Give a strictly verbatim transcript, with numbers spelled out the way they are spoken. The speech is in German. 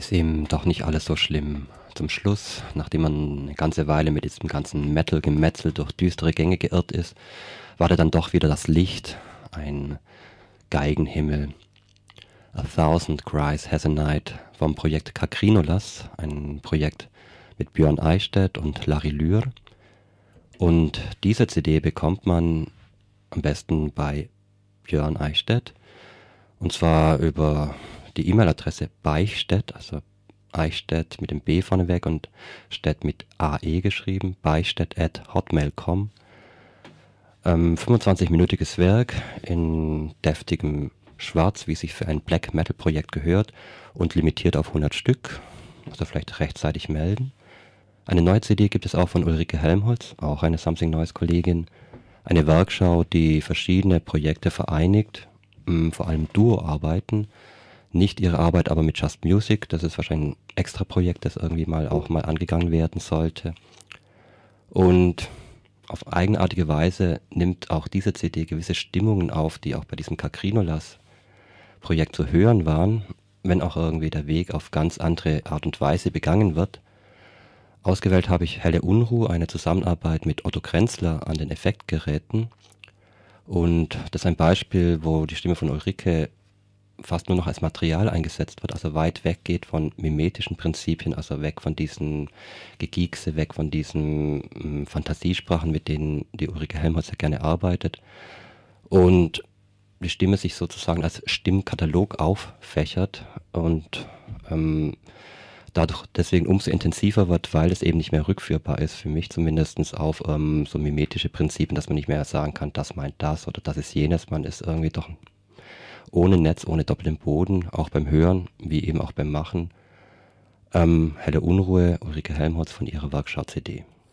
Ist eben doch nicht alles so schlimm. Zum Schluss, nachdem man eine ganze Weile mit diesem ganzen Metal-Gemetzel durch düstere Gänge geirrt ist, war da dann doch wieder das Licht, ein Geigenhimmel. A Thousand Cries Has a Night vom Projekt Kakrinolas, ein Projekt mit Björn Eichstätt und Larry Lühr. Und diese C D bekommt man am besten bei Björn Eichstätt, und zwar über die E-Mail-Adresse Beichstätt, also Eichstätt mit dem B vorneweg und Städt mit A E geschrieben, beichstätt at hotmail punkt com. Ähm, fünfundzwanzig-minütiges Werk in deftigem Schwarz, wie sich für ein Black Metal Projekt gehört, und limitiert auf hundert Stück, also vielleicht rechtzeitig melden. Eine neue C D gibt es auch von Ulrike Helmholtz, auch eine Something Noise Kollegin. Eine Werkschau, die verschiedene Projekte vereinigt, mh, vor allem Duo-Arbeiten. Nicht ihre Arbeit aber mit Just Music, das ist wahrscheinlich ein extra Projekt, das irgendwie mal auch mal angegangen werden sollte. Und auf eigenartige Weise nimmt auch diese C D gewisse Stimmungen auf, die auch bei diesem Kakrinolas-Projekt zu hören waren, wenn auch irgendwie der Weg auf ganz andere Art und Weise begangen wird. Ausgewählt habe ich Helle Unruh, eine Zusammenarbeit mit Otto Krenzler an den Effektgeräten. Und das ist ein Beispiel, wo die Stimme von Ulrike fast nur noch als Material eingesetzt wird, also weit weg geht von mimetischen Prinzipien, also weg von diesen Gegiekse, weg von diesen ähm, Fantasiesprachen, mit denen die Ulrike Helmholtz sehr gerne arbeitet. Und die Stimme sich sozusagen als Stimmkatalog auffächert und ähm, dadurch deswegen umso intensiver wird, weil es eben nicht mehr rückführbar ist, für mich zumindest auf ähm, so mimetische Prinzipien, dass man nicht mehr sagen kann, das meint das oder das ist jenes. Man ist irgendwie doch ohne Netz, ohne doppelten Boden, auch beim Hören, wie eben auch beim Machen. Ähm, Helle Unruhe, Ulrike Helmholtz von ihrer Werkschau C D.